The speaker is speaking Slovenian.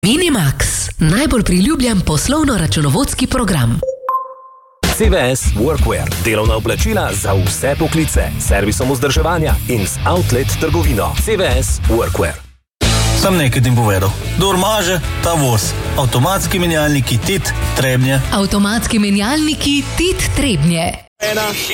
Minimax, najbolj priljubljen poslovno-računovodski program. CVS Workwear, delovna oblačila za vse poklice, servisom vzdrževanja in z outlet trgovino. CVS Workwear. Sam nekaj tim povedal. Kdor maže, ta voz. Avtomatski menjalniki TIT Trebnje. Avtomatski menjalniki TIT Trebnje.